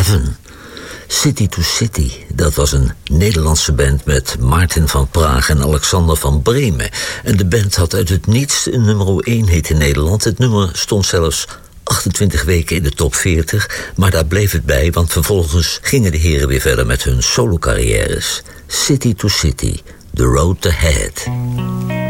Heaven. City to City, dat was een Nederlandse band met Maarten van Praag en Alexander van Bremen. En de band had uit het niets een nummer 1 hit in Nederland. Het nummer stond zelfs 28 weken in de top 40, maar daar bleef het bij, want vervolgens gingen de heren weer verder met hun solo-carrières. City to City, The Road Ahead.